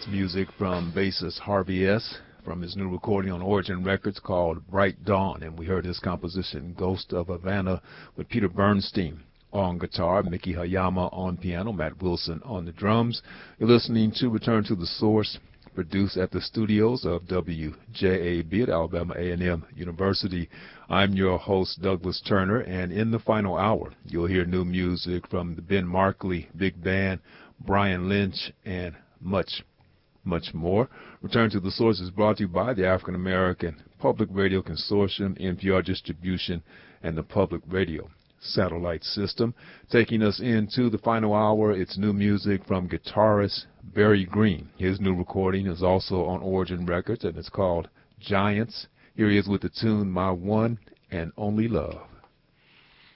Music from bassist Harvey S. from his new recording on Origin Records called Bright Dawn. And we heard his composition Ghost of Havana with Peter Bernstein on guitar, Mickey Hayama on piano, Matt Wilson on the drums. You're listening to Return to the Source, produced at the studios of WJAB at Alabama A&M University. I'm your host, Douglas Turner, and in the final hour, you'll hear new music from the Ben Markley Big Band, Brian Lynch, and much more. Return to the Source is brought to you by the African American Public Radio Consortium, NPR Distribution, and the Public Radio Satellite System. Taking us into the final hour, it's new music from guitarist Barry Green. His new recording is also on Origin Records, and it's called Giants. Here he is with the tune My One and Only Love.